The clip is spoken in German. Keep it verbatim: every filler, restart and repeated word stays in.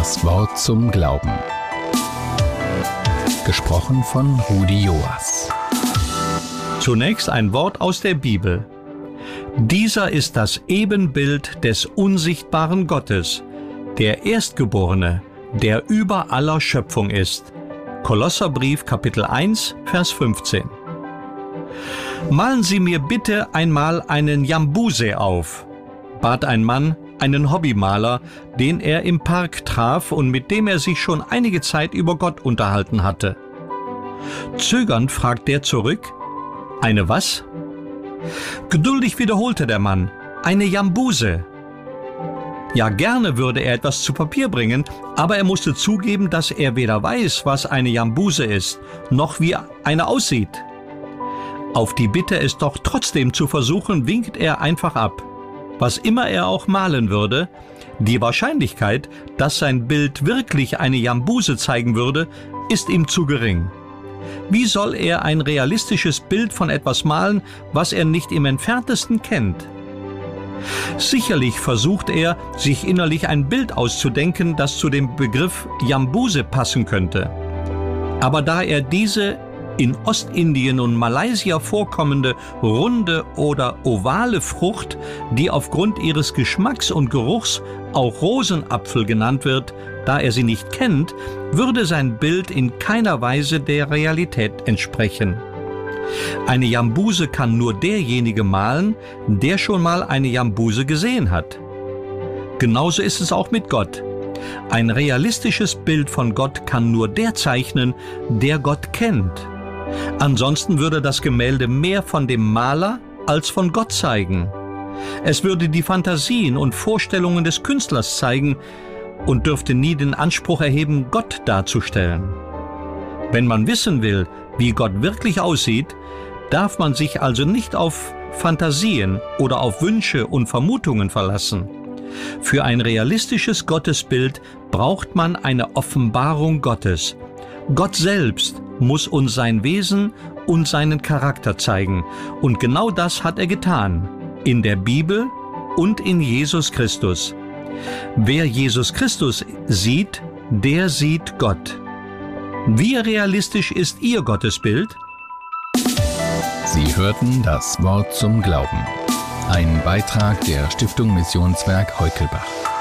Das Wort zum Glauben. Gesprochen von Rudi Joas. Zunächst ein Wort aus der Bibel. Dieser ist das Ebenbild des unsichtbaren Gottes, der Erstgeborene, der über aller Schöpfung ist. Kolosserbrief, Kapitel eins, Vers fünfzehn. Malen Sie mir bitte einmal einen Yambuse auf, bat ein Mann einen Hobbymaler, den er im Park traf und mit dem er sich schon einige Zeit über Gott unterhalten hatte. Zögernd fragt der zurück: Eine was? Geduldig wiederholte der Mann: Eine Yambuse. Ja, gerne würde er etwas zu Papier bringen, aber er musste zugeben, dass er weder weiß, was eine Yambuse ist, noch wie eine aussieht. Auf die Bitte, es doch trotzdem zu versuchen, winkt er einfach ab. Was immer er auch malen würde, die Wahrscheinlichkeit, dass sein Bild wirklich eine Yambuse zeigen würde, ist ihm zu gering. Wie soll er ein realistisches Bild von etwas malen, was er nicht im Entferntesten kennt? Sicherlich versucht er, sich innerlich ein Bild auszudenken, das zu dem Begriff Yambuse passen könnte. Aber da er diese in Ostindien und Malaysia vorkommende runde oder ovale Frucht, die aufgrund ihres Geschmacks und Geruchs auch Rosenapfel genannt wird, da er sie nicht kennt, würde sein Bild in keiner Weise der Realität entsprechen. Eine Yambuse kann nur derjenige malen, der schon mal eine Yambuse gesehen hat. Genauso ist es auch mit Gott. Ein realistisches Bild von Gott kann nur der zeichnen, der Gott kennt. Ansonsten würde das Gemälde mehr von dem Maler als von Gott zeigen. Es würde die Fantasien und Vorstellungen des Künstlers zeigen und dürfte nie den Anspruch erheben, Gott darzustellen. Wenn man wissen will, wie Gott wirklich aussieht, darf man sich also nicht auf Fantasien oder auf Wünsche und Vermutungen verlassen. Für ein realistisches Gottesbild braucht man eine Offenbarung Gottes. Gott selbst muss uns sein Wesen und seinen Charakter zeigen. Und genau das hat er getan, in der Bibel und in Jesus Christus. Wer Jesus Christus sieht, der sieht Gott. Wie realistisch ist Ihr Gottesbild? Sie hörten das Wort zum Glauben. Ein Beitrag der Stiftung Missionswerk Heukelbach.